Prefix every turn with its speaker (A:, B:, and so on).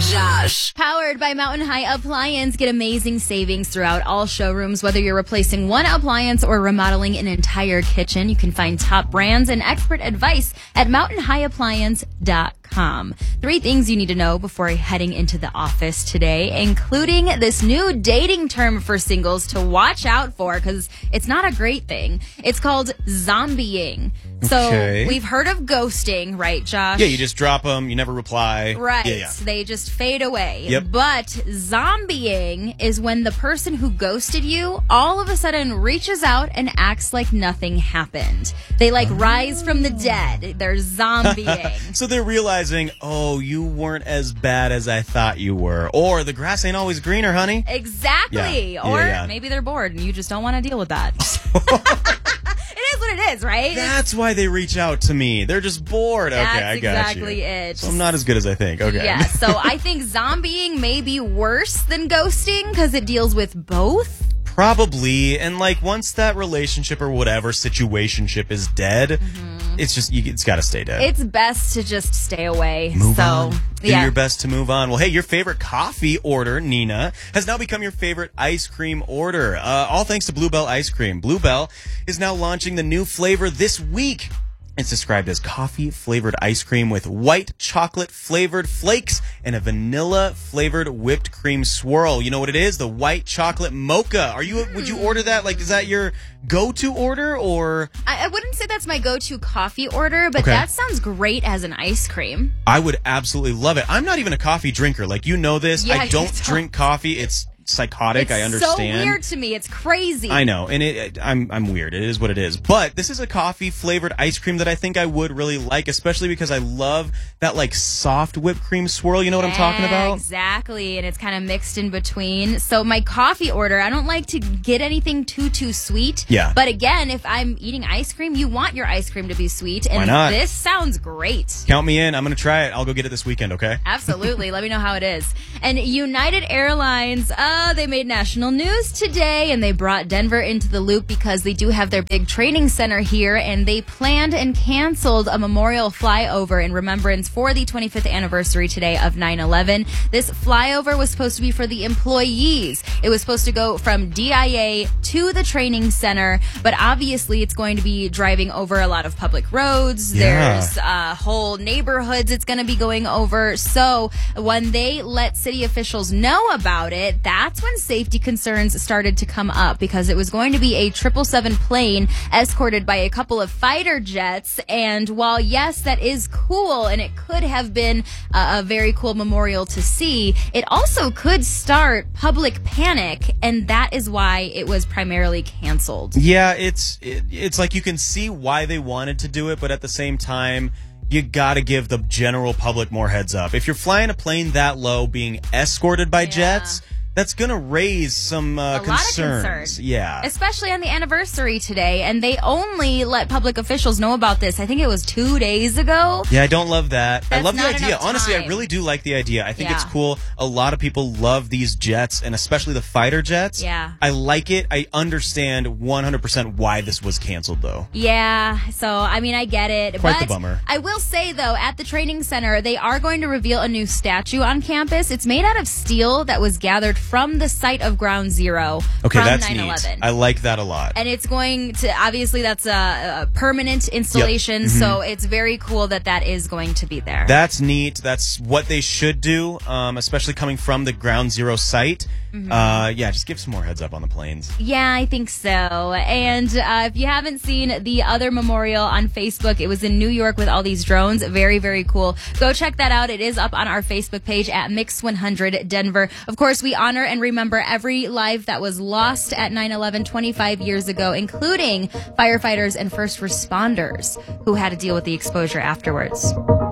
A: Josh.
B: Powered by Mountain High Appliance. Get amazing savings throughout all showrooms. Whether you're replacing one appliance or remodeling an entire kitchen, you can find top brands and expert advice at mountainhighappliance.com. 3 things you need to know before heading into the office today, including this new dating term for singles to watch out for, because it's not a great thing. It's called zombieing. So we've heard of ghosting, right, Josh?
C: Yeah, you just drop them, you never reply.
B: Right.
C: Yeah.
B: They just fade away.
C: Yep.
B: But zombieing is when the person who ghosted you all of a sudden reaches out and acts like nothing happened. They rise from the dead. They're zombieing.
C: So they're realizing, oh, you weren't as bad as I thought you were. Or the grass ain't always greener, honey.
B: Exactly.
C: Yeah.
B: Or maybe they're bored and you just don't want to deal with that. It is what it is, right?
C: That's why they reach out to me. They're just bored.
B: That's
C: okay, I got
B: exactly
C: you.
B: it.
C: So I'm not as good as I think. Okay.
B: Yeah, so I think zombieing may be worse than ghosting because it deals with both.
C: Probably. And once that relationship or whatever situationship is dead, it's just, it's got to stay dead.
B: It's best to just stay away.
C: Move on. Do
B: yeah.
C: your best to move on. Well, hey, your favorite coffee order, Nina, has now become your favorite ice cream order. All thanks to Bluebell Ice Cream. Bluebell is now launching the new flavor this week. It's described as coffee-flavored ice cream with white chocolate-flavored flakes and a vanilla-flavored whipped cream swirl. You know what it is? The white chocolate mocha. Would you order that? Is that your go-to order, or?
B: I wouldn't say that's my go-to coffee order, but that sounds great as an ice cream.
C: I would absolutely love it. I'm not even a coffee drinker. You know this.
B: Yeah,
C: I don't drink coffee. It's psychotic. I understand.
B: It's so weird to me. It's crazy.
C: I know, and I'm weird. It is what it is. But this is a coffee flavored ice cream that I think I would really like, especially because I love that soft whipped cream swirl. You know what I'm talking about?
B: Exactly, and it's kind of mixed in between. So my coffee order, I don't like to get anything too sweet.
C: Yeah.
B: But again, if I'm eating ice cream, you want your ice cream to be sweet, and
C: why not?
B: This sounds great.
C: Count me in. I'm going to try it. I'll go get it this weekend. Okay?
B: Absolutely. Let me know how it is. And United Airlines, they made national news today, and they brought Denver into the loop because they do have their big training center here, and they planned and canceled a memorial flyover in remembrance for the 25th anniversary today of 9/11. This flyover was supposed to be for the employees. It was supposed to go from DIA to the training center, but obviously it's going to be driving over a lot of public roads.
C: Yeah.
B: There's whole neighborhoods it's going to be going over. So when they let city officials know about it, that's when safety concerns started to come up, because it was going to be a 777 plane escorted by a couple of fighter jets. And while, yes, that is cool, and it could have been a very cool memorial to see, it also could start public panic, and that is why it was primarily canceled.
C: Yeah, it's you can see why they wanted to do it, but at the same time, you got to give the general public more heads up. If you're flying a plane that low being escorted by jets, that's going to raise some concerns.
B: Lot of concerns.
C: Yeah.
B: Especially on the anniversary today. And they only let public officials know about this, I think it was 2 days ago.
C: Yeah, I don't love that. I love the
B: not
C: idea.
B: enough
C: Honestly, I
B: time.
C: really do like the idea. I think it's cool. A lot of people love these jets, and especially the fighter jets.
B: Yeah.
C: I like it. I understand 100% why this was canceled, though.
B: Yeah, so, I mean, I get it.
C: Quite the
B: but
C: bummer.
B: I will say, though, at the training center, they are going to reveal a new statue on campus. It's made out of steel that was gathered from the site of Ground Zero
C: Okay,
B: from
C: that's
B: 9/11.
C: neat. I like that a lot.
B: And it's going to, obviously, that's a permanent installation, so it's very cool that is going to be there.
C: That's neat. That's what they should do, especially coming from the Ground Zero site. Just give some more heads up on the planes.
B: Yeah, I think so. And if you haven't seen the other memorial on Facebook, it was in New York with all these drones. Very, very cool. Go check that out. It is up on our Facebook page at Mix 100 Denver. Of course, we honor and remember every life that was lost at 9/11 25 years ago, including firefighters and first responders who had to deal with the exposure afterwards.